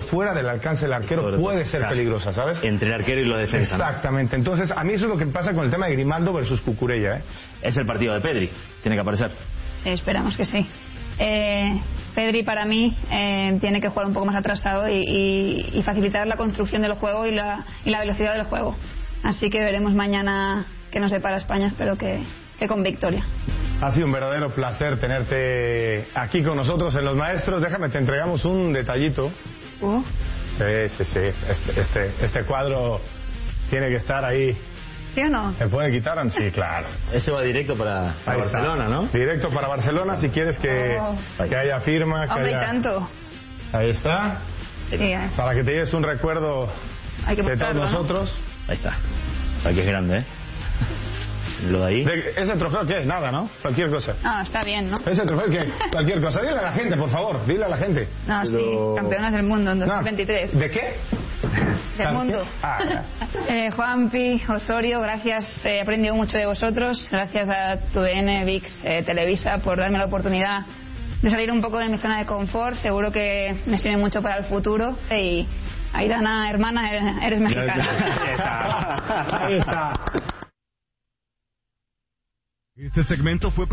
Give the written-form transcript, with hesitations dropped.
fuera del alcance del arquero puede ser peligrosa, ¿sabes? Entre el arquero y la defensa. Exactamente. Entonces, a mí eso es lo que pasa con el tema de Grimaldo versus Cucurella, ¿eh? Es el partido de Pedri, tiene que aparecer. Sí, esperamos que sí. Pedri para mí tiene que jugar un poco más atrasado y facilitar la construcción del juego y la velocidad del juego. Así que veremos mañana qué nos depara España, espero que con victoria. Ha sido un verdadero placer tenerte aquí con nosotros en Los Maestros. Déjame, te entregamos un detallito. Sí. Este cuadro tiene que estar ahí. ¿Sí o no? ¿Se puede quitar? Sí, claro. Ese va directo para Barcelona, ¿no? Directo para Barcelona, si quieres que haya firma. Hombre, y tanto. Ahí está. Sí, para que te lleves un recuerdo de todos nosotros. Ahí está. Aquí es grande, ¿eh? Lo de ahí. ¿Ese trofeo qué? Nada, ¿no? Cualquier cosa. No, está bien, ¿no? ¿Ese trofeo qué? Cualquier cosa. Dile a la gente, por favor. Dile a la gente. No, sí. Campeonas del mundo en 2023. ¿De qué? Del mundo. Juanpi, Osorio, gracias. He aprendido mucho de vosotros. Gracias a TUDN, VIX, Televisa por darme la oportunidad de salir un poco de mi zona de confort. Seguro que me sirve mucho para el futuro. Y Aidana, hermana, eres mexicana. Ahí está. Este segmento fue